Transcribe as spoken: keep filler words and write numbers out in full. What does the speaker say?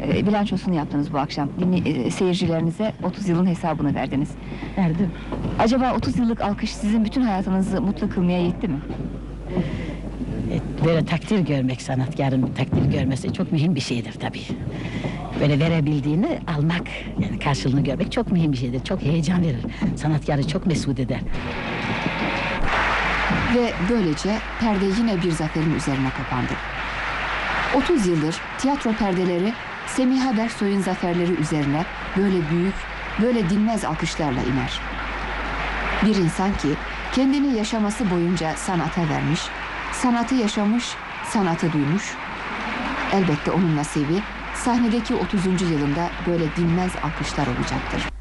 e, bilançosunu yaptınız bu akşam. Dinli, e, seyircilerinize otuz yılın hesabını verdiniz. Verdim. Acaba otuz yıllık alkış sizin bütün hayatınızı mutlu kılmaya yetti mi? E, Böyle takdir görmek, sanatkarın takdir görmesi çok mühim bir şeydir tabii. Böyle verebildiğini almak, yani karşılığını görmek çok mühim bir şeydir. Çok heyecan verir. Sanatkarı çok mesut eder. Ve böylece perde yine bir zaferin üzerine kapandı. otuz yıldır tiyatro perdeleri Semiha Bersoy'un zaferleri üzerine böyle büyük, böyle dinmez alkışlarla iner. Bir insan ki kendini yaşaması boyunca sanata vermiş, sanatı yaşamış, sanatı duymuş. Elbette onun nasibi sahnedeki otuzuncu yılında böyle dinmez alkışlar olacaktır.